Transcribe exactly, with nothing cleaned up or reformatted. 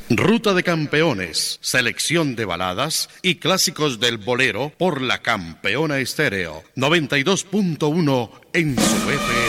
Ruta de Campeones, selección de baladas y clásicos del bolero por la Campeona Estéreo noventa y dos punto uno en su F M.